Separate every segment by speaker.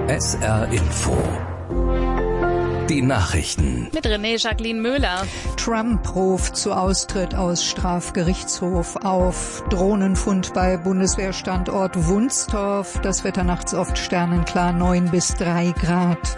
Speaker 1: SR Info. Die Nachrichten.
Speaker 2: Mit René-Jacqueline Möhler.
Speaker 3: Trump ruft zu Austritt aus Strafgerichtshof auf. Drohnenfund bei Bundeswehrstandort Wunstorf. Das Wetter nachts oft sternenklar, 9 bis 3 Grad.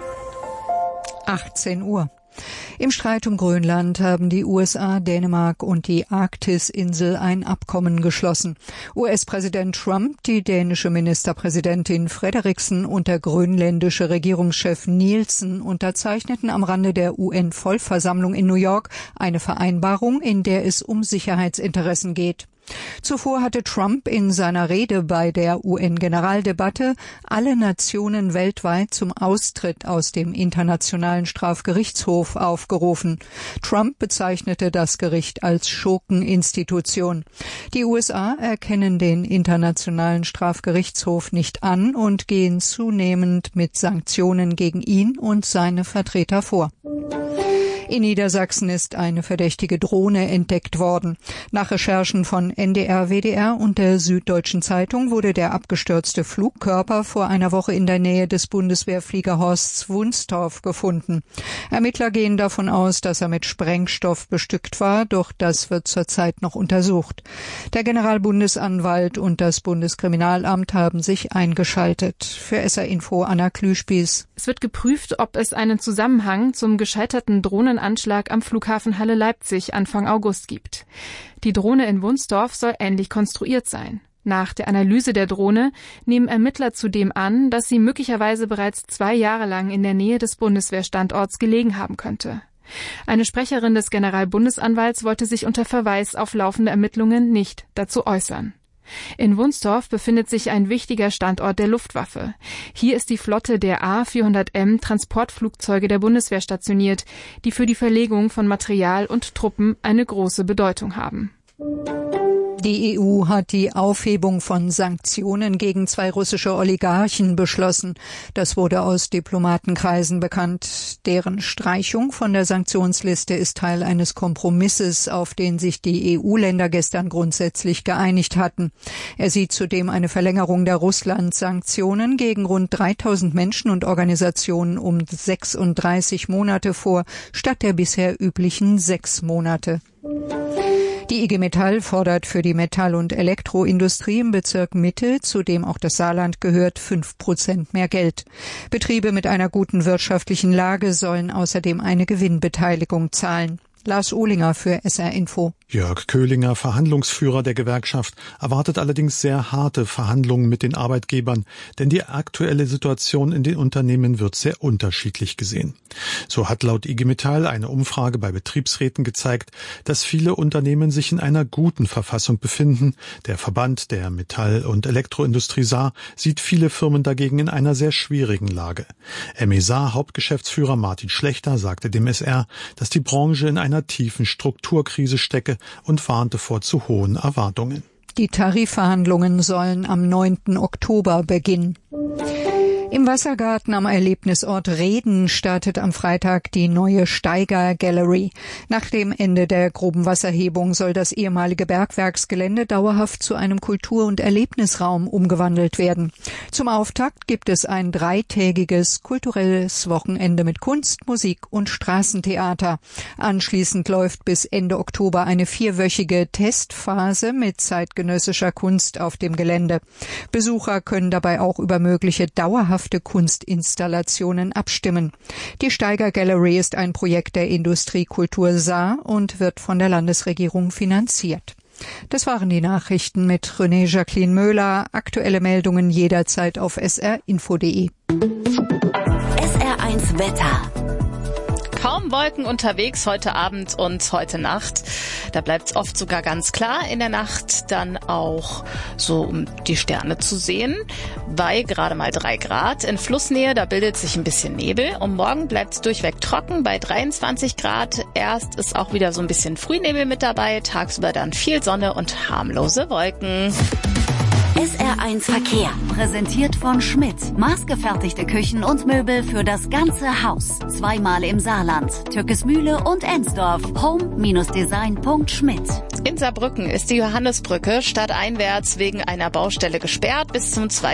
Speaker 3: 18 Uhr. Im Streit um Grönland haben die USA, Dänemark und die Arktisinsel ein Abkommen geschlossen. US-Präsident Trump, die dänische Ministerpräsidentin Frederiksen und der grönländische Regierungschef Nielsen unterzeichneten am Rande der UN-Vollversammlung in New York eine Vereinbarung, in der es um Sicherheitsinteressen geht. Zuvor hatte Trump in seiner Rede bei der UN-Generaldebatte alle Nationen weltweit zum Austritt aus dem Internationalen Strafgerichtshof aufgerufen. Trump bezeichnete das Gericht als Schurkeninstitution. Die USA erkennen den Internationalen Strafgerichtshof nicht an und gehen zunehmend mit Sanktionen gegen ihn und seine Vertreter vor. In Niedersachsen ist eine verdächtige Drohne entdeckt worden. Nach Recherchen von NDR, WDR und der Süddeutschen Zeitung wurde der abgestürzte Flugkörper vor einer Woche in der Nähe des Bundeswehrfliegerhorsts Wunstorf gefunden. Ermittler gehen davon aus, dass er mit Sprengstoff bestückt war, doch das wird zurzeit noch untersucht. Der Generalbundesanwalt und das Bundeskriminalamt haben sich eingeschaltet. Für SR Info Anna Klüspieß.
Speaker 2: Es wird geprüft, ob es einen Zusammenhang zum gescheiterten Drohnenanschlag am Flughafen Halle-Leipzig Anfang August gibt. Die Drohne in Wunstorf soll ähnlich konstruiert sein. Nach der Analyse der Drohne nehmen Ermittler zudem an, dass sie möglicherweise bereits 2 Jahre lang in der Nähe des Bundeswehrstandorts gelegen haben könnte. Eine Sprecherin des Generalbundesanwalts wollte sich unter Verweis auf laufende Ermittlungen nicht dazu äußern. In Wunstorf befindet sich ein wichtiger Standort der Luftwaffe. Hier ist die Flotte der A-400M Transportflugzeuge der Bundeswehr stationiert, die für die Verlegung von Material und Truppen eine große Bedeutung haben.
Speaker 3: Die EU hat die Aufhebung von Sanktionen gegen 2 russische Oligarchen beschlossen. Das wurde aus Diplomatenkreisen bekannt. Deren Streichung von der Sanktionsliste ist Teil eines Kompromisses, auf den sich die EU-Länder gestern grundsätzlich geeinigt hatten. Er sieht zudem eine Verlängerung der Russland-Sanktionen gegen rund 3000 Menschen und Organisationen um 36 Monate vor, statt der bisher üblichen 6 Monate. Die IG Metall fordert für die Metall- und Elektroindustrie im Bezirk Mitte, zu dem auch das Saarland gehört, 5% mehr Geld. Betriebe mit einer guten wirtschaftlichen Lage sollen außerdem eine Gewinnbeteiligung zahlen. Lars Ohlinger für SR Info.
Speaker 4: Jörg Köhlinger, Verhandlungsführer der Gewerkschaft, erwartet allerdings sehr harte Verhandlungen mit den Arbeitgebern, denn die aktuelle Situation in den Unternehmen wird sehr unterschiedlich gesehen. So hat laut IG Metall eine Umfrage bei Betriebsräten gezeigt, dass viele Unternehmen sich in einer guten Verfassung befinden. Der Verband der Metall- und Elektroindustrie Saar sieht viele Firmen dagegen in einer sehr schwierigen Lage. ME Saar Hauptgeschäftsführer Martin Schlechter sagte dem SR, dass die Branche in einer tiefen Strukturkrise stecke und warnte vor zu hohen Erwartungen.
Speaker 3: Die Tarifverhandlungen sollen am 9. Oktober beginnen. Im Wassergarten am Erlebnisort Reden startet am Freitag die neue Steiger Gallery. Nach dem Ende der groben Wasserhebung soll das ehemalige Bergwerksgelände dauerhaft zu einem Kultur- und Erlebnisraum umgewandelt werden. Zum Auftakt gibt es ein 3-tägiges kulturelles Wochenende mit Kunst, Musik und Straßentheater. Anschließend läuft bis Ende Oktober eine 4-wöchige Testphase mit zeitgenössischer Kunst auf dem Gelände. Besucher können dabei auch über mögliche dauerhafte Kunstinstallationen abstimmen. Die Steiger Gallery ist ein Projekt der Industriekultur Saar und wird von der Landesregierung finanziert. Das waren die Nachrichten mit René-Jacqueline Möhler. Aktuelle Meldungen jederzeit auf srinfo.de.
Speaker 5: SR1 Wetter.
Speaker 2: Kaum Wolken unterwegs heute Abend und heute Nacht. Da bleibt es oft sogar ganz klar. In der Nacht dann auch so um die Sterne zu sehen. Bei gerade mal 3 Grad. In Flussnähe, da bildet sich ein bisschen Nebel. Und morgen bleibt es durchweg trocken bei 23 Grad. Erst ist auch wieder so ein bisschen Frühnebel mit dabei. Tagsüber dann viel Sonne und harmlose Wolken.
Speaker 5: SR1 Verkehr, präsentiert von Schmidt. Maßgefertigte Küchen und Möbel für das ganze Haus. 2-mal im Saarland, Türkesmühle und Ensdorf. home-design.schmidt.
Speaker 2: In Saarbrücken ist die Johannesbrücke stadteinwärts wegen einer Baustelle gesperrt bis zum 2.